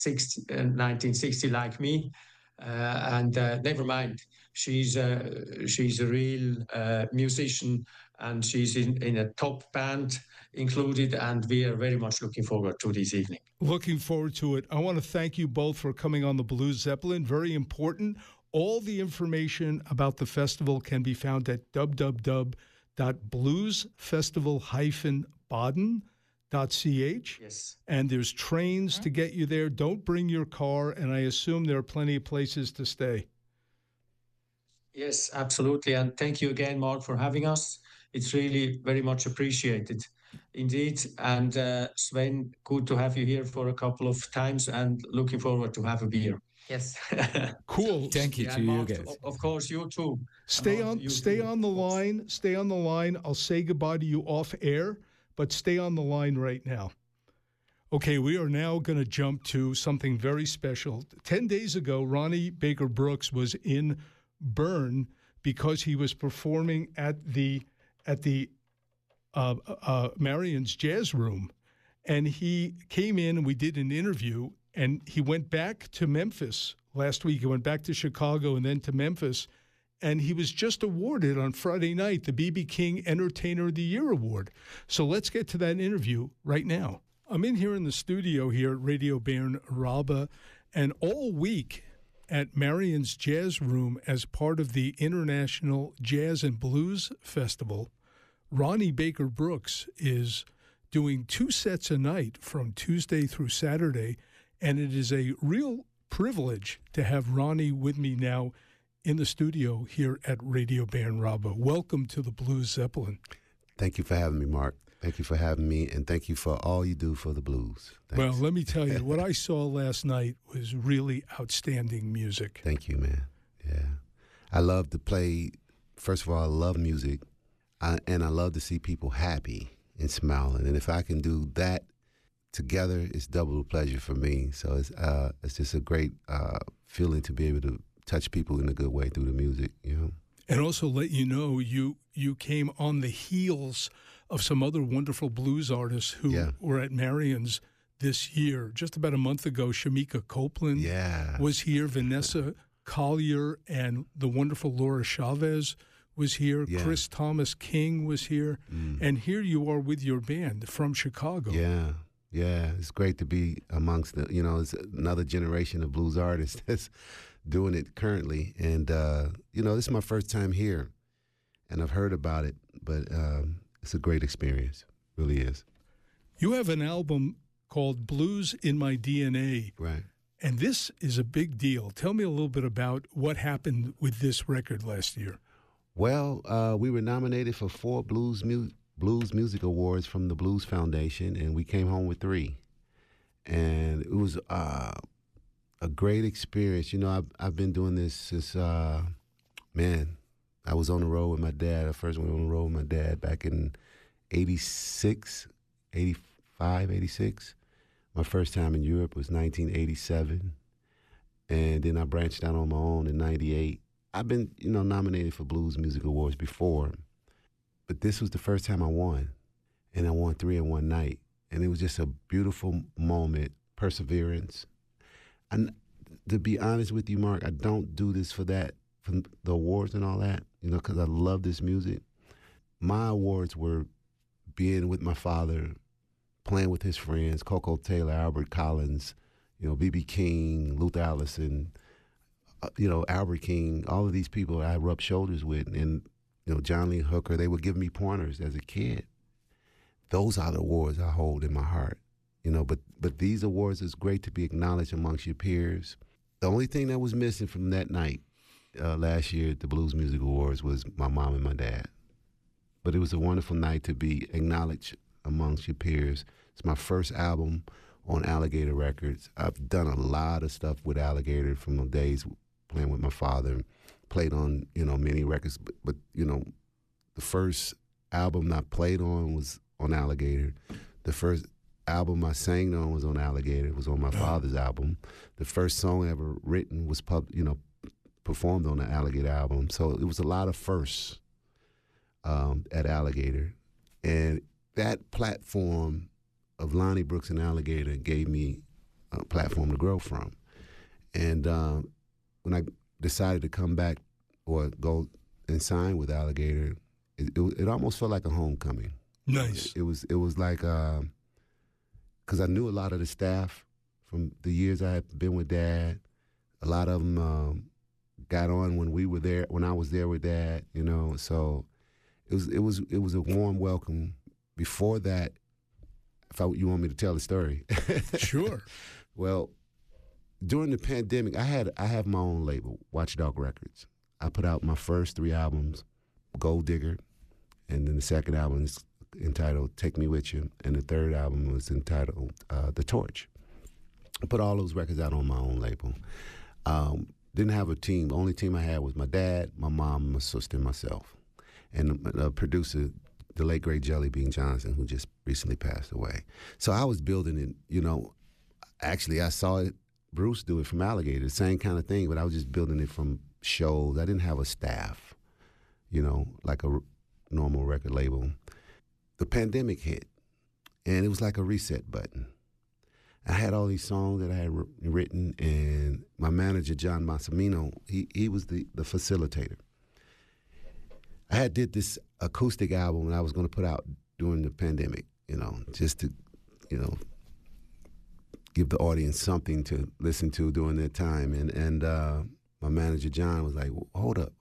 1960 like me. And never mind, she's a real musician, and she's in a top band included, and we are very much looking forward to this evening. Looking forward to it. I want to thank you both for coming on the Blues Zeppelin. Very important. All the information about the festival can be found at www.bluesfestival-baden.ch. Yes. And there's trains to get you there. Don't bring your car, and I assume there are plenty of places to stay. Yes, absolutely. And thank you again, Mark, for having us. It's really very much appreciated indeed. And Sven, good to have you here for a couple of times, and looking forward to have a beer. Yes. Cool. Thank you to Mark, you guys. Of course, you too. Stay on the line. Stay on the line. I'll say goodbye to you off air, but stay on the line right now. Okay, we are now going to jump to something very special. 10 days ago, Ronnie Baker Brooks was in Bern because he was performing at the Marion's Jazz Room, and he came in and we did an interview, and he went back to Memphis last week. He went back to Chicago and then to Memphis, and he was just awarded on Friday night the B.B. King Entertainer of the Year Award. So let's get to that interview right now. I'm in here in the studio here at Radio Bern Rabba, and all week at Marion's Jazz Room as part of the International Jazz and Blues Festival, Ronnie Baker Brooks is doing 2 sets a night from Tuesday through Saturday, and it is a real privilege to have Ronnie with me now in the studio here at Radio Bern Rabba. Welcome to the Blues Zeppelin. Thank you for having me, Mark. Thank you for having me, and thank you for all you do for the blues. Thanks. Well, let me tell you, what I saw last night was really outstanding music. Thank you, man. Yeah. I love to play. First of all, I love music, and I love to see people happy and smiling. And if I can do that together, it's double the pleasure for me. So it's just a great feeling to be able to touch people in a good way through the music, you know. And also let you know, you came on the heels of some other wonderful blues artists who were at Marion's this year. Just about a month ago, Shamika Copeland was here. Vanessa Collier and the wonderful Laura Chavez was here. Yeah. Chris Thomas King was here. And here you are with your band from Chicago. Yeah. Yeah, it's great to be amongst the, it's another generation of blues artists that's doing it currently. And, this is my first time here, and I've heard about it, but it's a great experience. It really is. You have an album called Blues in My DNA. Right. And this is a big deal. Tell me a little bit about what happened with this record last year. Well, we were nominated for 4 Blues Music Awards from the Blues Foundation, and we came home with 3. And it was a great experience. I've been doing this since, I was on the road with my dad. I first went on the road with my dad back in 86, 85, 86. My first time in Europe was 1987. And then I branched out on my own in 98. I've been, nominated for Blues Music Awards before. But this was the first time I won, and I won 3 in one night. And it was just a beautiful moment, perseverance. And to be honest with you, Mark, I don't do this for the awards and all that, because I love this music. My awards were being with my father, playing with his friends, Coco Taylor, Albert Collins, B.B. King, Luther Allison, Albert King, all of these people I rubbed shoulders with, and John Lee Hooker, they would give me pointers as a kid. Those are the awards I hold in my heart, but these awards, is great to be acknowledged amongst your peers. The only thing that was missing from that night last year at the Blues Music Awards was my mom and my dad. But it was a wonderful night to be acknowledged amongst your peers. It's my first album on Alligator Records. I've done a lot of stuff with Alligator from the days playing with my father, played on, many records, but the first album I played on was on Alligator. The first album I sang on was on Alligator. It was on my father's album. The first song ever written was performed on the Alligator album. So it was a lot of firsts at Alligator. And that platform of Lonnie Brooks and Alligator gave me platform to grow from. And when I decided to come back or go and sign with Alligator, it almost felt like a homecoming. Nice. It was like, because I knew a lot of the staff from the years I had been with Dad. A lot of them got on when I was there with Dad, you know. So it was a warm welcome. Before that, you want me to tell the story? Sure. Well, during the pandemic, I have my own label, Watchdog Records. I put out my first 3 albums, Gold Digger, and then the second album is entitled Take Me With You, and the third album was entitled The Torch. I put all those records out on my own label. Didn't have a team. The only team I had was my dad, my mom, my sister, and myself. And the producer, the late, great Jelly Bean Johnson, who just recently passed away. So I was building it, you know. Actually, I saw Bruce do it from Alligator, the same kind of thing, but I was just building it from shows. I didn't have a staff, you know, like a normal record label. The pandemic hit, and it was like a reset button. I had all these songs that I had written, and my manager, John Massimino, he was the facilitator. I had did this acoustic album that I was going to put out during the pandemic, you know, just to, you know, give the audience something to listen to during that time. And my manager, John, was like, hold up.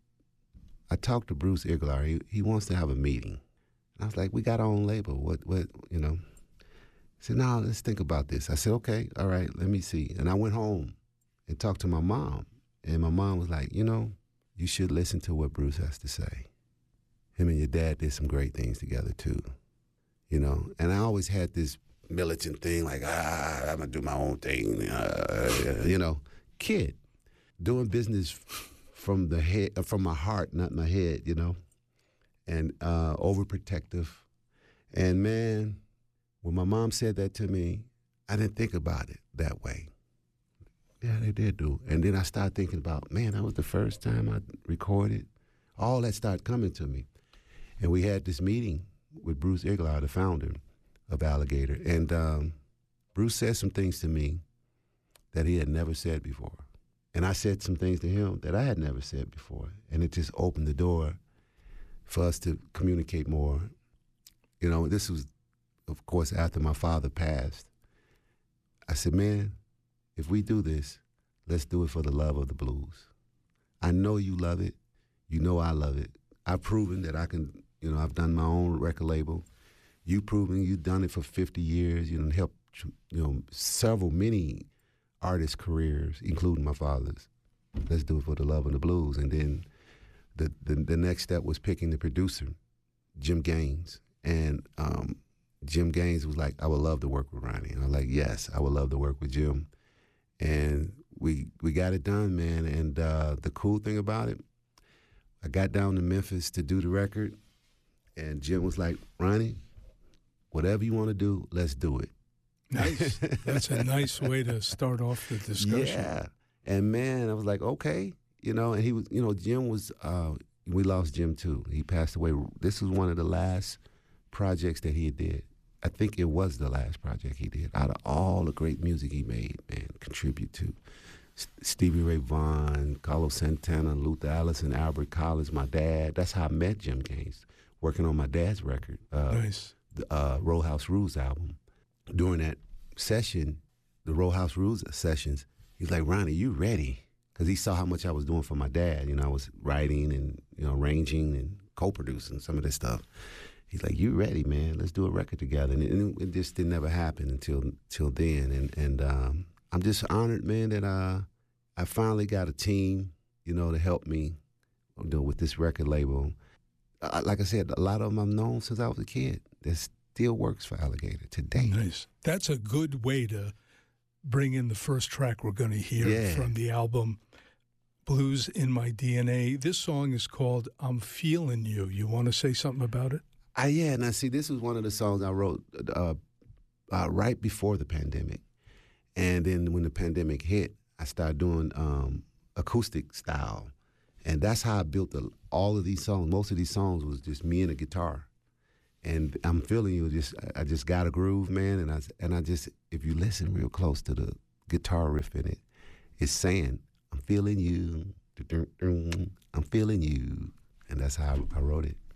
I talked to Bruce Iglauer. He wants to have a meeting. And I was like, we got our own label. What, you know? He said, no, let's think about this. I said, okay, all right, let me see. And I went home and talked to my mom. And my mom was like, you know, you should listen to what Bruce has to say. Him and your dad did some great things together, too. You know, and I always had this militant thing, like, I'm going to do my own thing, you know. Kid, doing business from the head, from my heart, not my head, you know, and overprotective. And, man, when my mom said that to me, I didn't think about it that way. Yeah, they did do. And then I started thinking about, man, that was the first time I recorded. All that started coming to me. And we had this meeting with Bruce Iglauer, the founder of Alligator. And Bruce said some things to me that he had never said before. And I said some things to him that I had never said before. And it just opened the door for us to communicate more. You know, this was, of course, after my father passed. I said, man, if we do this, let's do it for the love of the blues. I know you love it. You know I love it. I've proven that I can, you know, I've done my own record label. You've proven you've done it for 50 years. You know, helped, you know, many artists' careers, including my father's. Let's do it for the love of the blues. And then the next step was picking the producer, Jim Gaines. And Jim Gaines was like, I would love to work with Ronnie. And I'm like, yes, I would love to work with Jim. And we got it done, man. And the cool thing about it, I got down to Memphis to do the record, and Jim was like, Ronnie, whatever you want to do, let's do it. Nice. That's a nice way to start off the discussion. Yeah. And, man, I was like, okay. You know, and he was, you know, Jim was, we lost Jim, too. He passed away. This was one of the last projects that he did. I think it was the last project he did. Out of all the great music he made, man, contribute to Stevie Ray Vaughan, Carlos Santana, Luther Allison, Albert Collins, my dad. That's how I met Jim Gaines, working on my dad's record, Nice. The Row House Rules album. During that session, the Row House Rules sessions, he's like, Ronnie, you ready? Because he saw how much I was doing for my dad. You know, I was writing and, you know, arranging and co-producing some of this stuff. He's like, you ready, man? Let's do a record together. And it just didn't ever happen until then. And I'm just honored, man, that I finally got a team, you know, to help me, you know, with this record label. Like I said, a lot of them I've known since I was a kid. That still works for Alligator today. Nice. That's a good way to bring in the first track we're going to hear from the album, Blues in My DNA. This song is called I'm Feeling You. You want to say something about it? Yeah. Now, see, this was one of the songs I wrote right before the pandemic. And then when the pandemic hit, I started doing acoustic style. And that's how I built all of these songs. Most of these songs was just me and a guitar. And I'm feeling you. I just got a groove, man. And I just, if you listen real close to the guitar riff in it, it's saying, "I'm feeling you. I'm feeling you," and that's how I wrote it.